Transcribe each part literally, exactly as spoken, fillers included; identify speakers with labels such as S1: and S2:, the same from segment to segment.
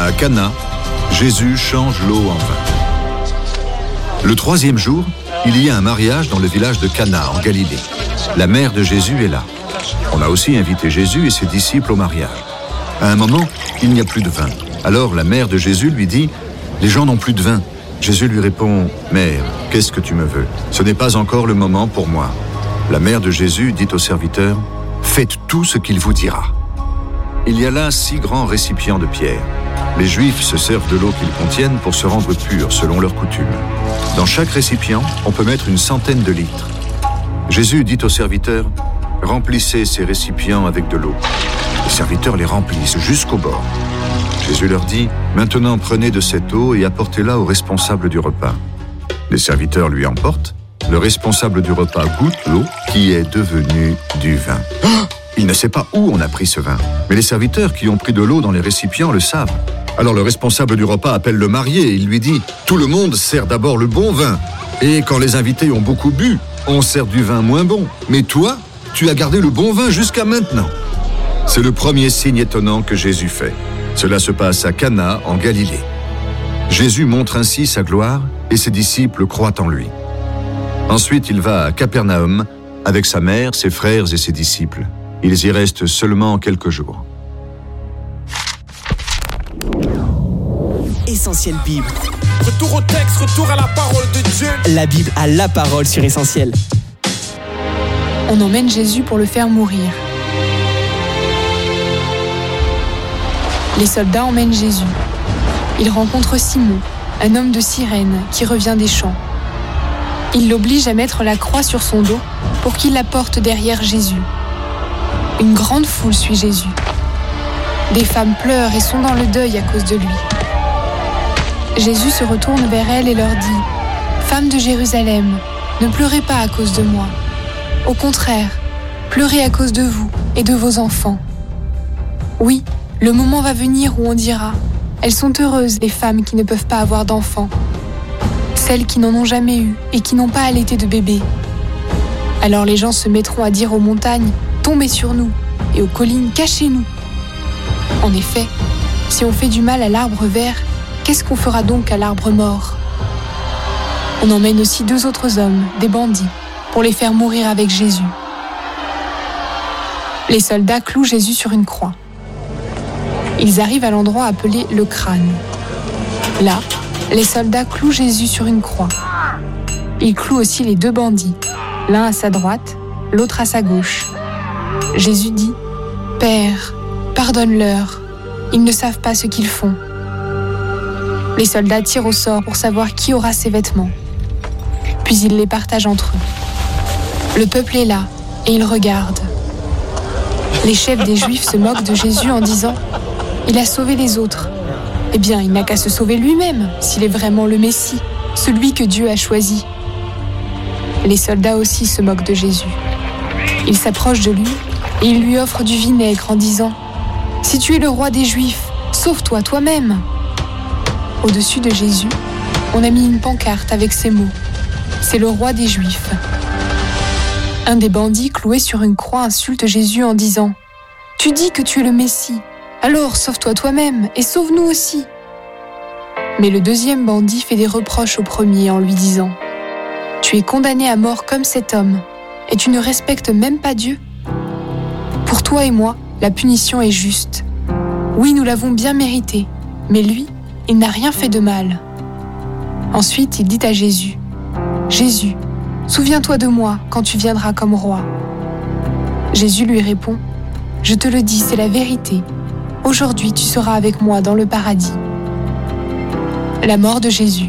S1: À Cana, Jésus change l'eau en vin. Le troisième jour, il y a un mariage dans le village de Cana, en Galilée. La mère de Jésus est là. On a aussi invité Jésus et ses disciples au mariage. À un moment, il n'y a plus de vin. Alors la mère de Jésus lui dit « Les gens n'ont plus de vin ». Jésus lui répond « Mère, qu'est-ce que tu me veux ? Ce n'est pas encore le moment pour moi. » La mère de Jésus dit aux serviteurs « Faites tout ce qu'il vous dira. » Il y a là six grands récipients de pierre. Les Juifs se servent de l'eau qu'ils contiennent pour se rendre purs selon leur coutume. Dans chaque récipient, on peut mettre une centaine de litres. Jésus dit aux serviteurs « Remplissez ces récipients avec de l'eau. » Les serviteurs les remplissent jusqu'au bord. Jésus leur dit « Maintenant prenez de cette eau et apportez-la au responsable du repas. » Les serviteurs lui emportent. Le responsable du repas goûte l'eau qui est devenue du vin. Il ne sait pas où on a pris ce vin. Mais les serviteurs qui ont pris de l'eau dans les récipients le savent. Alors le responsable du repas appelle le marié et il lui dit « Tout le monde sert d'abord le bon vin. Et quand les invités ont beaucoup bu, on sert du vin moins bon. Mais toi, tu as gardé le bon vin jusqu'à maintenant. » C'est le premier signe étonnant que Jésus fait. Cela se passe à Cana, en Galilée. Jésus montre ainsi sa gloire et ses disciples croient en lui. Ensuite, il va à Capernaum avec sa mère, ses frères et ses disciples. Ils y restent seulement quelques jours.
S2: Essentiel Bible.
S3: Retour au texte, retour à la parole de Dieu.
S2: La Bible a la parole sur Essentiel.
S4: On emmène Jésus pour le faire mourir. Les soldats emmènent Jésus. Ils rencontrent Simon, un homme de Cyrène qui revient des champs. Ils l'obligent à mettre la croix sur son dos pour qu'il la porte derrière Jésus. Une grande foule suit Jésus. Des femmes pleurent et sont dans le deuil à cause de lui. Jésus se retourne vers elles et leur dit « Femmes de Jérusalem, ne pleurez pas à cause de moi. Au contraire, pleurez à cause de vous et de vos enfants. Oui, le moment va venir où on dira « Elles sont heureuses, les femmes qui ne peuvent pas avoir d'enfants, celles qui n'en ont jamais eu et qui n'ont pas allaité de bébé. » Alors les gens se mettront à dire aux montagnes « Tombez sur nous » et aux collines « Cachez-nous ». En effet, si on fait du mal à l'arbre vert, qu'est-ce qu'on fera donc à l'arbre mort ? On emmène aussi deux autres hommes, des bandits, pour les faire mourir avec Jésus. Les soldats clouent Jésus sur une croix. Ils arrivent à l'endroit appelé le crâne. Là, les soldats clouent Jésus sur une croix. Ils clouent aussi les deux bandits, l'un à sa droite, l'autre à sa gauche. Jésus dit « Père, pardonne-leur, ils ne savent pas ce qu'ils font. » Les soldats tirent au sort pour savoir qui aura ses vêtements. Puis ils les partagent entre eux. Le peuple est là et il regarde. Les chefs des Juifs se moquent de Jésus en disant « Il a sauvé les autres. Eh bien, il n'a qu'à se sauver lui-même s'il est vraiment le Messie, celui que Dieu a choisi. » Les soldats aussi se moquent de Jésus. Ils s'approchent de lui et ils lui offrent du vinaigre en disant « Si tu es le roi des Juifs, sauve-toi toi-même. » Au-dessus de Jésus, on a mis une pancarte avec ces mots « C'est le roi des Juifs ». Un des bandits cloués sur une croix insulte Jésus en disant « Tu dis que tu es le Messie, alors sauve-toi toi-même et sauve-nous aussi. » Mais le deuxième bandit fait des reproches au premier en lui disant « Tu es condamné à mort comme cet homme, et tu ne respectes même pas Dieu. Pour toi et moi, la punition est juste. Oui, nous l'avons bien mérité, mais lui, il n'a rien fait de mal. » Ensuite, il dit à Jésus « Jésus, souviens-toi de moi quand tu viendras comme roi. » Jésus lui répond « Je te le dis, c'est la vérité. Aujourd'hui, tu seras avec moi dans le paradis. » La mort de Jésus.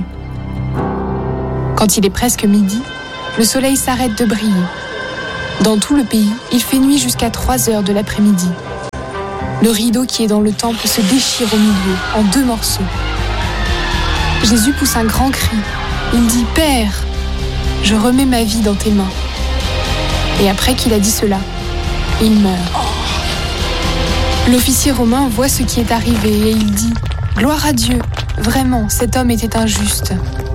S4: Quand il est presque midi, le soleil s'arrête de briller. Dans tout le pays, il fait nuit jusqu'à trois heures de l'après-midi. Le rideau qui est dans le temple se déchire au milieu, en deux morceaux. Jésus pousse un grand cri. Il dit « Père, je remets ma vie dans tes mains. » Et après qu'il a dit cela, il meurt. L'officier romain voit ce qui est arrivé et il dit « Gloire à Dieu, vraiment, cet homme était injuste. »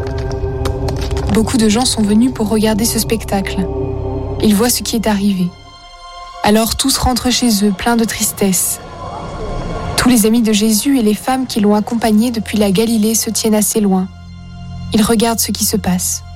S4: Beaucoup de gens sont venus pour regarder ce spectacle. Ils voient ce qui est arrivé. Alors tous rentrent chez eux, pleins de tristesse. Tous les amis de Jésus et les femmes qui l'ont accompagné depuis la Galilée se tiennent assez loin. Ils regardent ce qui se passe.